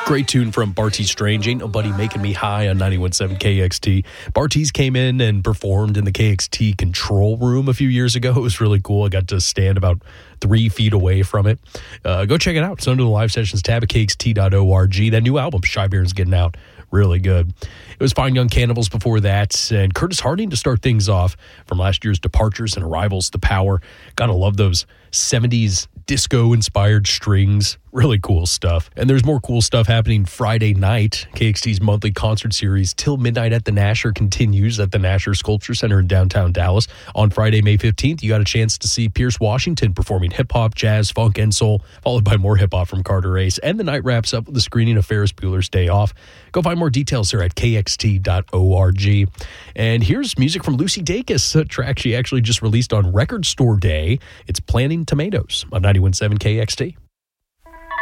Great tune from Barty Strange, Ain't Nobody Making Me High on 91.7 KXT. Barty's came in and performed in the KXT control room a few years ago. It was really cool. I got to stand about 3 feet away from it. Go check it out. It's under the live sessions tab at kxt.org. That new album, Shy Baron's getting out. Really good. It was Fine Young Cannibals before that, and Curtis Harding to start things off from last year's Departures and Arrivals, The Power. Gotta love those 70s disco-inspired strings. Really cool stuff. And there's more cool stuff happening Friday night. KXT's monthly concert series, Till Midnight at the Nasher, continues at the Nasher Sculpture Center in downtown Dallas. On Friday, May 15th, you got a chance to see Pierce Washington performing hip-hop, jazz, funk, and soul, followed by more hip-hop from Carter Ace. And the night wraps up with a screening of Ferris Bueller's Day Off. Go find more details there at kxt.org. And here's music from Lucy Dacus, a track she actually just released on Record Store Day. It's Planting Tomatoes on 91.7 KXT.